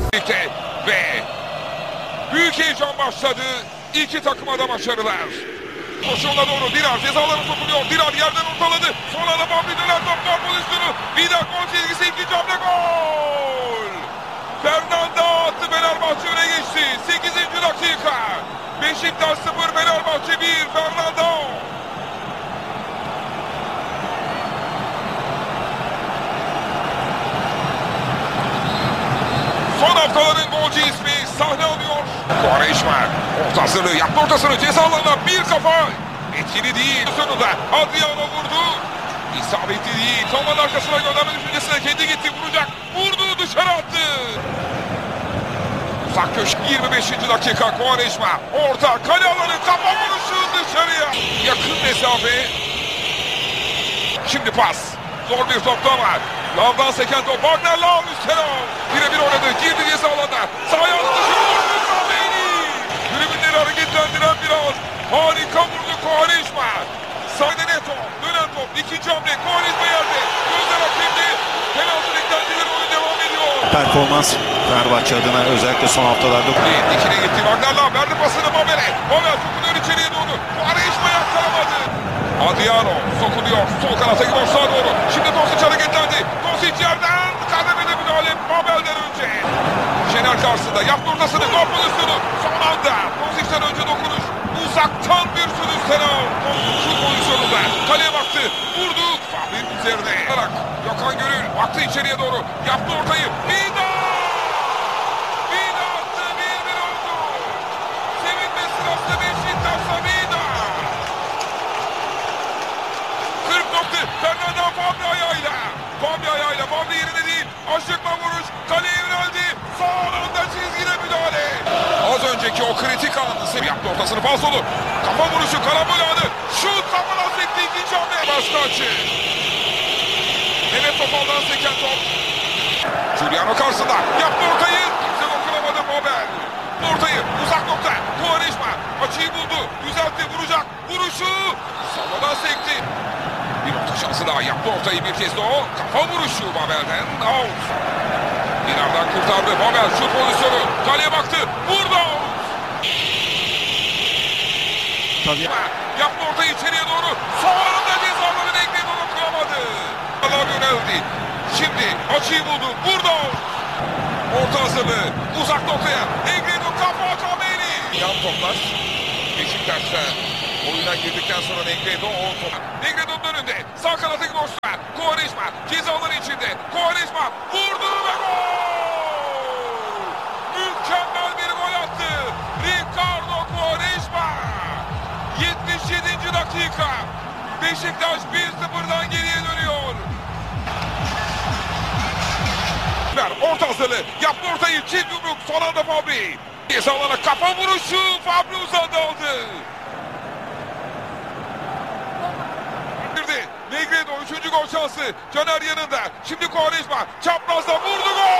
Ve büyük heyecan başladı. İki takıma da başarılar. Koşuğuna doğru Dirar cezalarına sokuluyor. Dirar yerden ortaladı. Sonra da Bambi dönen top gol pozisyonu. Vida gol çizgisi, ikinci hamle gol. Fernanda attı, Fenerbahçe öne geçti. 8. dakika. Beşiktaş 0, Fenerbahçe 1. Fernanda. Son haftaların golcü ismi sahne alıyor. Quaresma orta hazırlığı yaptı, ortasını ceza alanına bir kafa. Etkili değil. Sonunda Adriano vurdu. İsabetli değil. Tomanın arkasına gönderme düşüncesine kendi gitti, vuracak. Vurdu, dışarı attı. Uzak köşe 25. dakika Quaresma. Orta kale alanı, kafa vuruşu dışarıya. Yakın mesafe. Şimdi pas. Zor bir topta var. Lav'dan seken top. Wagner Lav üstüne. Birebir oynadı. Girdi ceza alanına. Sağ ayağını dışarı vurdu. Tribünleri hareketlendiren bir an. Harika vurdu Quaresma. Sağda Neto. Dönen top. İkinci hamle. Quaresma yerde. Gözler hakemde. Penaltı beklentileri, oyun devam ediyor. Performans Fenerbahçe adına özellikle son haftalarda. Dikine gitti. Wagner Lav verdi pasını Mabel'e. Mabel sokuluyor içeriye doğru. Quaresma yakalamadı. Adriano sokuluyor. Sol kanata gibi boşluğa doğru. Şimdi Tosic hareketlendi. Tosic yerden kademede müdahale Mabel'den önce. Şener karşısında yaptı ortasını. Gol pozisyonu. Son anda Tosic'ten önce dokunuş. Uzaktan bir sürüş Senal. Şu pozisyonunda kaleye baktı. Vurdu. Fahri'nin üzerine. Gökhan Gönül baktı içeriye doğru. Yaptı ortayı. Vida! Vida attı. 1-1 oldu. Sevinme sırasında Beşiktaş'ta Vida. 40 nokta. Fernanda Fabri ayağıyla. Fabri yerine değil. Aşıkla vuruş. Kaleye yöneldi. Son anda çizgide müdahale. Az önceki o kritik anı yaptı, ortasını Falsolu. Kafa vuruşu, karambol anı. Şut kafadan sekti, ikinci hamle. Başka açı. Mehmet Topal'dan seken top. Giuliano karşısında. Yaptı ortayı. Kimse dokunamadı Mabel. Ortayı uzak nokta. Quaresma açıyı buldu. Düzeltti, vuracak. Vuruşu. Savadan sekti. Bir orta şansı daha, yaptı ortayı bir kez de o. Kafa vuruşu Mabel'den. Out. Dinar'dan kurtardı. Mabel şut pozisyonu. Kaleye baktı. Vurdu. Tabii. Yaptı ortayı içeriye doğru. Son anda cezaları denklemi dokunamadı. Allah yöneldi. Şimdi açıyı buldu. Vurdu. Orta hazırlığı. Uzak noktaya. Negredo kafa Cameri. Yan toplar. Beşiktaş'ta oyuna girdikten sonra Negredo o top. Negredo'nun önünde. Sağ kanatı boşlar. Quaresma cezaları içinde. Quaresma vurdu ve gol. Mükemmel bir gol attı. Ricardo Quaresma. 77. dakika. Beşiktaş 1-0'dan geriye dönüyor. Orta hazırlığı. Yaptı ortayı. Çift yumruk. Son anda Fabri. Cezalarına kafa vuruşu. Fabri uzandı aldı. Negredo 3. gol şansı. Caner yanında. Şimdi Quaresma çaprazda vurdu, gol!